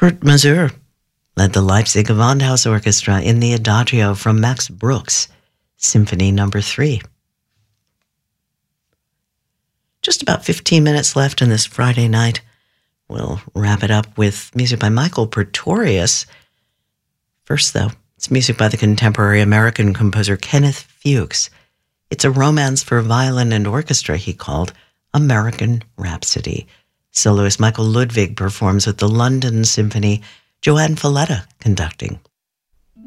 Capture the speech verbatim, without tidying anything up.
Kurt Masur led the Leipzig Gewandhaus Orchestra in the Adagio from Max Bruch's Symphony Number three. Just about fifteen minutes left in this Friday night. We'll wrap it up with music by Michael Pretorius. First, though, it's music by the contemporary American composer Kenneth Fuchs. It's a romance for violin and orchestra he called American Rhapsody. Soloist Michael Ludwig performs with the London Symphony, Joanne Falletta conducting.